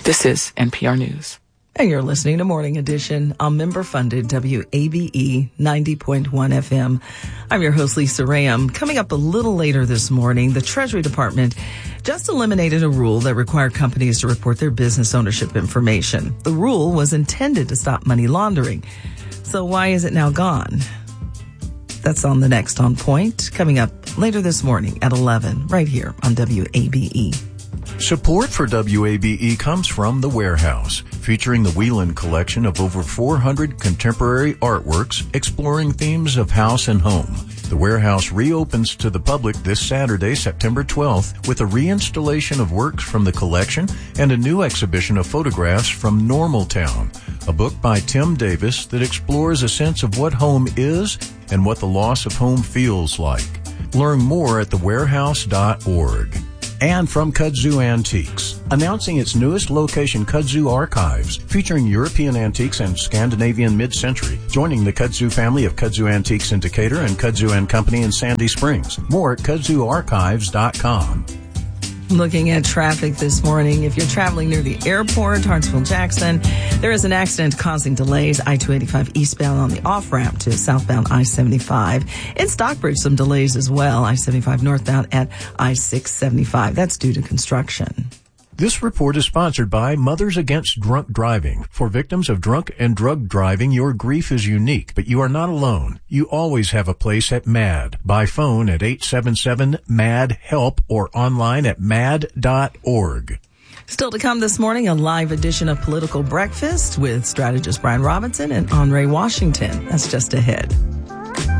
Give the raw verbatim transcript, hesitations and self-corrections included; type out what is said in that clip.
This is N P R News. And you're listening to Morning Edition on member-funded W A B E ninety point one F M. I'm your host, Lisa Ram. Coming up a little later this morning, the Treasury Department just eliminated a rule that required companies to report their business ownership information. The rule was intended to stop money laundering. So why is it now gone? That's on the next On Point, coming up later this morning at eleven, right here on W A B E. Support for W A B E comes from The Warehouse, featuring the Whelan collection of over four hundred contemporary artworks exploring themes of house and home. The Warehouse reopens to the public this Saturday, September twelfth, with a reinstallation of works from the collection and a new exhibition of photographs from Normaltown, a book by Tim Davis that explores a sense of what home is and what the loss of home feels like. Learn more at the warehouse dot org. And from Kudzu Antiques, announcing its newest location, Kudzu Archives, featuring European antiques and Scandinavian mid-century, joining the Kudzu family of Kudzu Antiques in Decatur and Kudzu and Company in Sandy Springs. More at kudzu archives dot com. Looking at traffic this morning, if you're traveling near the airport, Hartsville-Jackson, there is an accident causing delays. I two eighty-five eastbound on the off-ramp to southbound I seventy-five. In Stockbridge, some delays as well. I seventy-five northbound at I six seventy-five. That's due to construction. This report is sponsored by Mothers Against Drunk Driving. For victims of drunk and drug driving, your grief is unique, but you are not alone. You always have a place at MAD. By phone at eight seven seven M A D HELP or online at mad dot org. Still to come this morning, a live edition of Political Breakfast with strategist Brian Robinson and Andre Washington. That's just ahead.